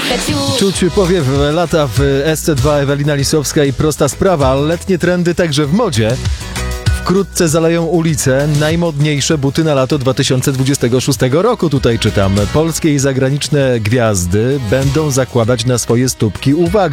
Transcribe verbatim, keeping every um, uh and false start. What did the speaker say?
Czuć powiew lata w S C dwa, Ewelina Lisowska i Prosta sprawa. Letnie trendy także w modzie. Wkrótce zaleją ulice najmodniejsze buty na lato dwa tysiące dwudziestego szóstego roku. Tutaj czytam. Polskie i zagraniczne gwiazdy będą zakładać na swoje stópki, uwaga,